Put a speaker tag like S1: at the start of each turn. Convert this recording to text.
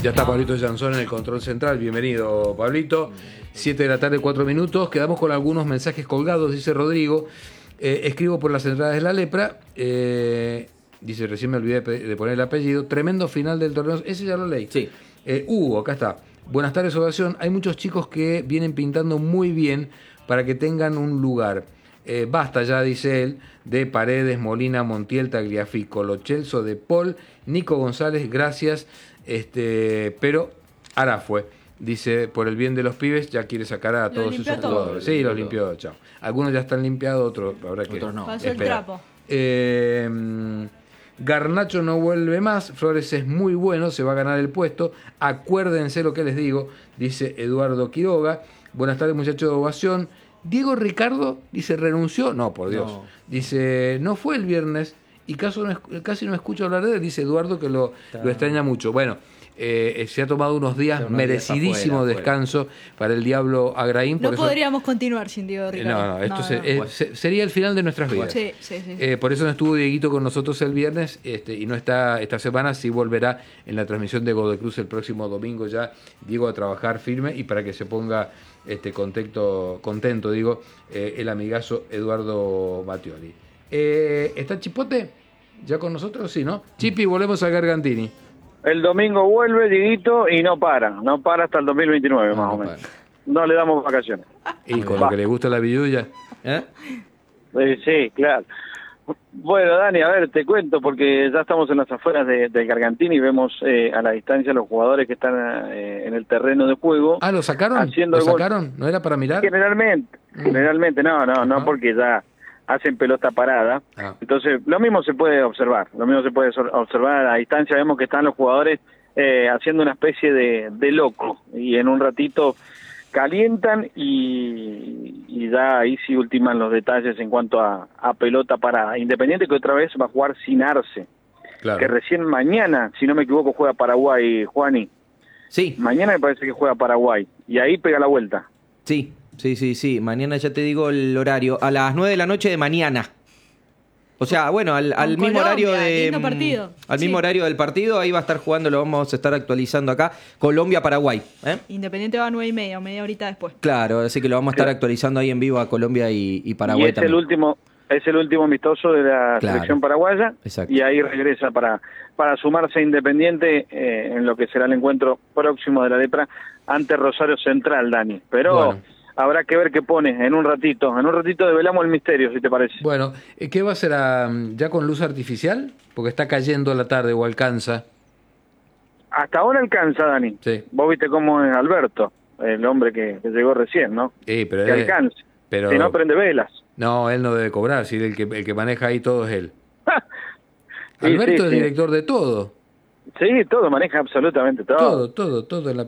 S1: Ya está Pablito Jansón en el control central. Bienvenido, Pablito. 7 de la tarde, 4 minutos. Quedamos con algunos mensajes colgados, dice Rodrigo. Escribo por las entradas de la lepra. Dice, recién me olvidé de poner el apellido. Tremendo final del torneo. Ese ya lo leí.
S2: Sí.
S1: Hugo, acá está. Buenas tardes, Ovación. Hay muchos chicos que vienen pintando muy bien para que tengan un lugar. Basta ya, dice él, de Paredes, Molina, Montiel, Tagliafico, Lo Celso, De Paul, Nico González, gracias, pero ahora fue. Dice, por el bien de los pibes, ya quiere sacar a todos esos jugadores. Sí, los limpió, chao. Algunos ya están limpiados, otros habrá que...
S2: Otros no.
S3: Pasó el trapo.
S1: Garnacho no vuelve más, Flores es muy bueno, se va a ganar el puesto, acuérdense lo que les digo, dice Eduardo Quiroga. Buenas tardes, muchachos de Ovación. Diego Ricardo, dice, renunció, no, por Dios,
S2: No.
S1: dice, no fue el viernes y casi no escucho hablar de él, dice Eduardo que lo extraña mucho. Bueno, se ha tomado unos días merecidísimo
S2: afuera.
S1: descanso para el Diablo Agraín.
S3: No podríamos continuar sin Diego Ricardo.
S1: No, esto sería el final de nuestras vidas.
S3: Sí.
S1: Por eso no estuvo Dieguito con nosotros el viernes y no está esta semana, sí volverá en la transmisión de Godecruz el próximo domingo ya, Diego, a trabajar firme y para que se ponga contento, el amigazo Eduardo Mattioli. ¿Está Chipote ya con nosotros? Sí, ¿no? Chipi, volvemos a Gargantini.
S4: El domingo vuelve, Dieguito, y no para hasta el 2029 más o menos. No le damos vacaciones.
S1: Y con lo que le gusta la billulla.
S4: Sí, claro. Bueno, Dani, a ver, te cuento, porque ya estamos en las afueras del Gargantini y vemos a la distancia los jugadores que están en el terreno de juego.
S1: ¿Lo sacaron?
S4: Haciendo
S1: ¿Lo sacaron? ¿No era para mirar?
S4: Generalmente no, porque ya hacen pelota parada. Entonces, lo mismo se puede observar. A la distancia vemos que están los jugadores haciendo una especie de loco. Y en un ratito calientan y ya ahí sí ultiman los detalles en cuanto a pelota parada. Independiente que otra vez va a jugar sin Arce. Claro. Que recién mañana, si no me equivoco, juega Paraguay, Juani.
S2: Sí.
S4: Mañana me parece que juega Paraguay. Y ahí pega la vuelta.
S2: Sí. Mañana ya te digo el horario. A las 9 de la noche de mañana. O sea, bueno, al mismo horario mismo horario del partido, ahí va a estar jugando, lo vamos a estar actualizando acá, Colombia-Paraguay.
S3: Independiente va a 9:30 o media horita después.
S2: Claro, así que lo vamos a estar actualizando ahí en vivo a Colombia y Paraguay.
S4: Y es
S2: también.
S4: el último amistoso de la selección paraguaya.
S2: Exacto.
S4: Y ahí regresa para sumarse a Independiente en lo que será el encuentro próximo de la Lepra ante Rosario Central, Dani. Pero bueno, habrá que ver qué pone en un ratito. En un ratito develamos el misterio, si te parece.
S1: Bueno, ¿qué va a ser ya con luz artificial? Porque está cayendo a la tarde o alcanza.
S4: Hasta ahora alcanza, Dani.
S1: Sí.
S4: Vos viste cómo es Alberto, el hombre que llegó recién, ¿no?
S1: Sí, pero
S4: que alcance.
S1: Pero...
S4: Si no, prende velas.
S1: No, él no debe cobrar, si el que maneja ahí todo es él.
S4: Sí,
S1: Alberto es director de todo.
S4: Sí, todo, maneja absolutamente todo.
S1: Todo en la